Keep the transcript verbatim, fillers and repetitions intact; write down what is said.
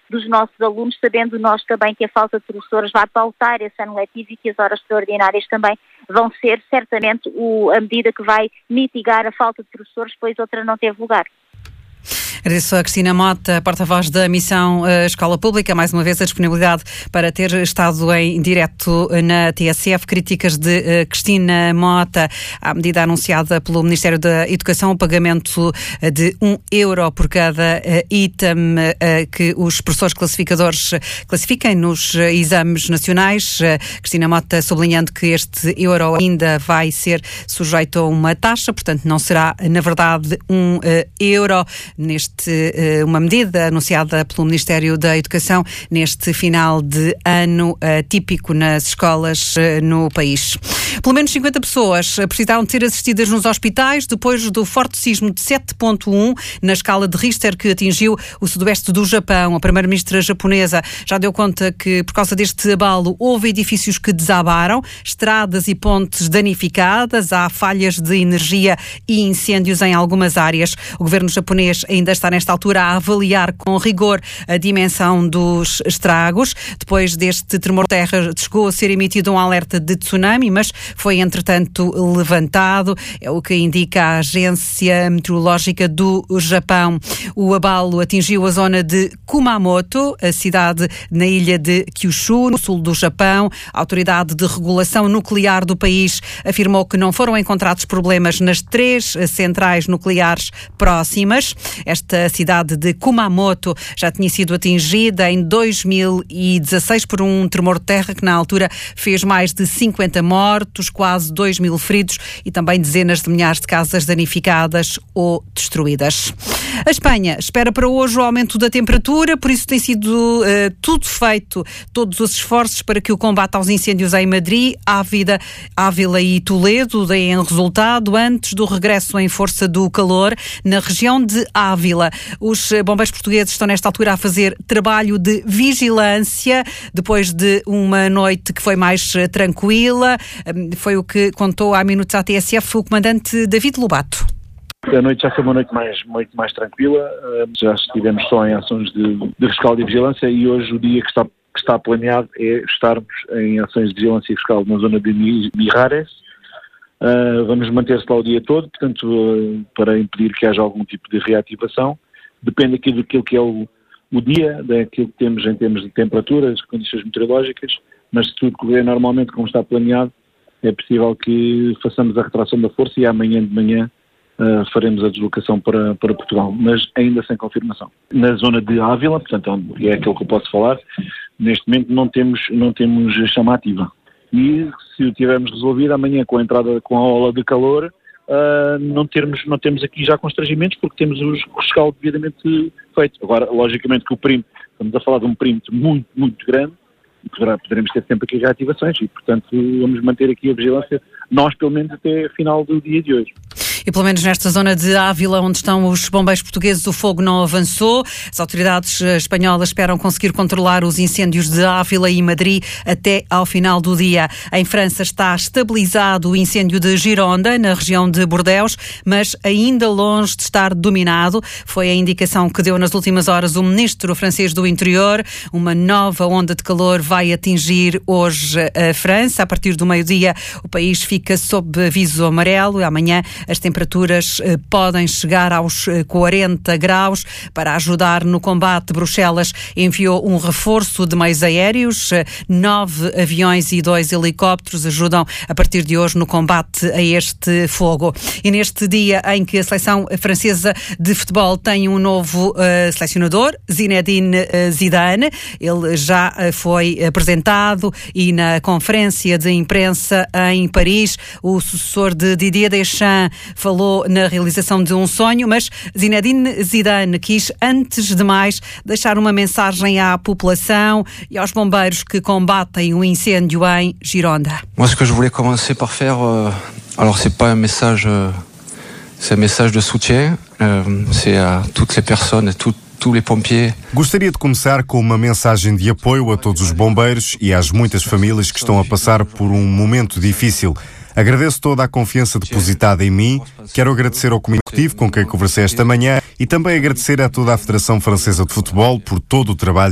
dos nossos alunos, sabendo nós também que a falta de professores vai pautar esse ano letivo e que as horas extraordinárias também vão ser certamente o, a medida que vai mitigar a falta de professores, pois outra não teve lugar. Agradeço a Cristina Mota, porta-voz da Missão uh, Escola Pública, mais uma vez a disponibilidade para ter estado em direto na T S F. Críticas de uh, Cristina Mota à medida anunciada pelo Ministério da Educação, o pagamento uh, de um euro por cada uh, item uh, que os professores classificadores classifiquem nos uh, exames nacionais. Uh, Cristina Mota sublinhando que este euro ainda vai ser sujeito a uma taxa, portanto não será, na verdade, um uh, euro neste uma medida anunciada pelo Ministério da Educação neste final de ano típico nas escolas no país. Pelo menos cinquenta pessoas precisaram de ser assistidas nos hospitais depois do forte sismo de sete ponto um na escala de Richter que atingiu o sudoeste do Japão. A primeira-ministra japonesa já deu conta que por causa deste abalo houve edifícios que desabaram, estradas e pontes danificadas, há falhas de energia e incêndios em algumas áreas. O governo japonês ainda está nesta altura a avaliar com rigor a dimensão dos estragos. Depois deste tremor de terra chegou a ser emitido um alerta de tsunami, mas foi entretanto levantado, é o que indica a Agência Meteorológica do Japão. O abalo atingiu a zona de Kumamoto, a cidade na ilha de Kyushu, no sul do Japão. A Autoridade de Regulação Nuclear do país afirmou que não foram encontrados problemas nas três centrais nucleares próximas. Esta cidade de Kumamoto já tinha sido atingida em dois mil e dezasseis por um tremor de terra que na altura fez mais de cinquenta mortos, quase dois mil feridos e também dezenas de milhares de casas danificadas ou destruídas. A Espanha espera para hoje o aumento da temperatura, por isso tem sido uh, tudo feito, todos os esforços para que o combate aos incêndios em Madrid, Ávila, Ávila e Toledo deem resultado antes do regresso em força do calor na região de Ávila. Os bombeiros portugueses estão nesta altura a fazer trabalho de vigilância depois de uma noite que foi mais tranquila. Foi o que contou há minutos à T S F o comandante David Lobato. A noite já foi uma noite mais, muito mais tranquila, já estivemos só em ações de, de rescaldo e vigilância e hoje o dia que está, que está planeado é estarmos em ações de vigilância e rescaldo na zona de Mijares. Uh, vamos manter-se lá o dia todo, portanto, uh, para impedir que haja algum tipo de reativação. Depende aqui daquilo que é o, o dia, daquilo que temos em termos de temperaturas, condições meteorológicas, mas se tudo correr normalmente como está planeado, é possível que façamos a retração da força e amanhã de manhã uh, faremos a deslocação para, para Portugal, mas ainda sem confirmação. Na zona de Ávila, portanto, é aquilo que eu posso falar, neste momento não temos, não temos chama ativa. E se o tivermos resolvido, amanhã com a entrada, com a ola de calor, uh, não, termos, não temos aqui já constrangimentos porque temos o rescaldo devidamente feito. Agora, logicamente que o perímetro, estamos a falar de um perímetro muito, muito grande, e poderá, poderemos ter sempre aqui reativações e, portanto, vamos manter aqui a vigilância, nós pelo menos até final do dia de hoje. E pelo menos nesta zona de Ávila, onde estão os bombeiros portugueses, o fogo não avançou. As autoridades espanholas esperam conseguir controlar os incêndios de Ávila e Madrid até ao final do dia. Em França está estabilizado o incêndio de Gironda, na região de Bordeaux, mas ainda longe de estar dominado. Foi a indicação que deu nas últimas horas o ministro francês do Interior. Uma nova onda de calor vai atingir hoje a França. A partir do meio-dia, o país fica sob aviso amarelo. Amanhã as temperaturas temperaturas eh, podem chegar aos eh, quarenta graus. Para ajudar no combate, Bruxelas enviou um reforço de meios aéreos. Eh, nove aviões e dois helicópteros ajudam a partir de hoje no combate a este fogo. E neste dia em que a seleção francesa de futebol tem um novo eh, selecionador, Zinedine eh, Zidane, ele já eh, foi apresentado e na conferência de imprensa em Paris, o sucessor de Didier Deschamps falou na realização de um sonho, mas Zinedine Zidane quis, antes de mais, deixar uma mensagem à população e aos bombeiros que combatem o incêndio em Gironda. Moi, ce que je voulais commencer par faire, euh, alors c'est pas un message, euh, c'est un message de soutien, euh, c'est à toutes les personnes, à toutes Gostaria de começar com uma mensagem de apoio a todos os bombeiros e às muitas famílias que estão a passar por um momento difícil. Agradeço toda a confiança depositada em mim, quero agradecer ao coletivo com quem conversei esta manhã e também agradecer a toda a Federação Francesa de Futebol por todo o trabalho